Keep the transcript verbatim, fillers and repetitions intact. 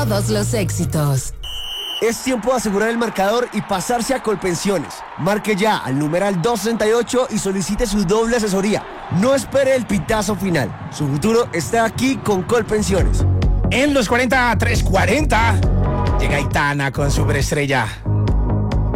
todos los éxitos. Es tiempo de asegurar el marcador y pasarse a Colpensiones. Marque ya al numeral doscientos sesenta y ocho y solicite su doble asesoría. No espere el pitazo final. Su futuro está aquí con Colpensiones. En los cuarenta, trescientos cuarenta, llega Aitana con Superestrella.